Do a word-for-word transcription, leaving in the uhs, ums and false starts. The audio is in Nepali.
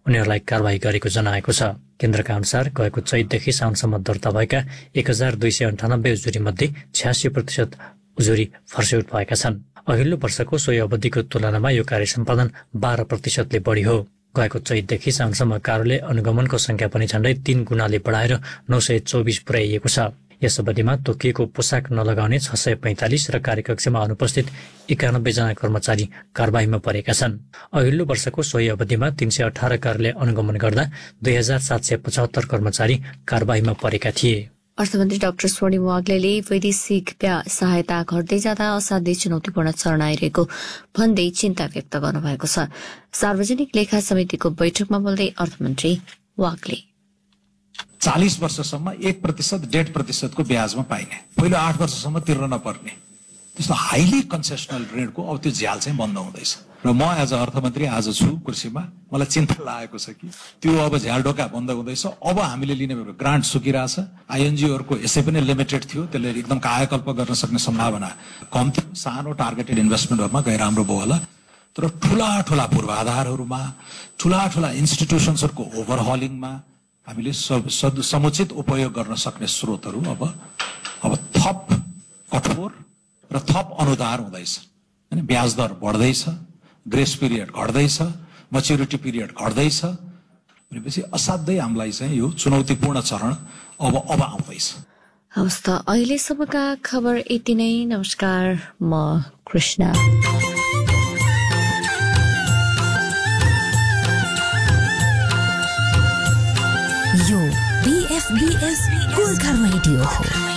उनीहरूलाई कारवाही गरेको जनाएको छ। केन्द्रका अनुसार गएको चैतदेखि साउनसम्म दर्ता भएका एक हजार दुई सय अन्ठानब्बे उजुरी मध्ये छ्यासी प्रतिशत उजुरी फर्स्यौट भएका छन्। अघिल्लो वर्षको सोही अवधिको तुलनामा यो कार्य सम्पादन बाह्र प्रतिशतले बढी हो। गएको चैतदेखि साउनसम्म कार्यालय अनुगमनको संख्या पनि झण्डै तीन गुणाले बढाएर नौ सय चौबिस पुर्याइएको छ। यस अवधिमा तोकिएको पोसाक नलगाउने छ सय पैंतालिस र कार्यकक्षमा अनुपस्थित एकानब्बे जना कर्मचारी कारवाहीमा परेका छन्। अघिल्लो वर्षको सोही अवधिमा तीन सय अठारह कार्यालय अनुगमन गर्दा दुई हजार सात सय पचहत्तर कर्मचारी कारवाहीमा परेका थिए। अर्थमन्त्री डाक्टर स्वर्णिम वाग्लेले वैदेशिक सहायता घट्दै जाँदा असाध्यै चुनौतीपूर्ण चरण आइरहेको भन्दै चिन्ता व्यक्त गर्नुभएको छ। सार्वजनिक लेखा समितिको बैठकमा बोल्दै अर्थमन्त्री वाग्ले चालीस वर्षसम्म एक प्रतिशत डेढ प्रतिशतको ब्याजमा पाइने, पहिलो आठ वर्षसम्म तिर्न नपर्ने त्यस्तो हाइली कन्सेसनल ऋणको अब त्यो झ्याल चाहिँ बन्द हुँदैछ। र म एज अ अर्थमन्त्री आज छु कुर्सीमा, मलाई चिन्ता लागेको छ कि त्यो अब झ्याल ढोका बन्द हुँदैछ। अब हामीले लिने ग्रान्ट सुकिरहेछ। आइएनजिओहरूको यसै पनि लिमिटेड थियो, त्यसले एकदम कायाकल्प गर्न सक्ने सम्भावना कम थियो। सानो टार्गेटेड इन्भेस्टमेन्टहरूमा गएर राम्रो भयो होला, तर ठुला ठुला पूर्वाधारहरूमा, ठुला ठुला इन्स्टिट्युसन्सहरूको ओभरहलिङमा हामीले समुचित उपयोग गर्न सक्ने स्रोतहरू अब अब थप कठोर र थप अनुदार हुँदैछ। होइन, ब्याज दर बढ्दैछ, ग्रेस पिरियड घट्दैछ, मच्युरिटी पिरियड घट्दैछ भनेपछि असाध्यै हामीलाई चाहिँ यो चुनौतीपूर्ण चरण अब अब आउँदैछ। हवस् त, अहिलेसम्मका खबर यति नै। नमस्कार, म कृष्ण। यो बीएफबीएस गोर्खा रेडियो हो।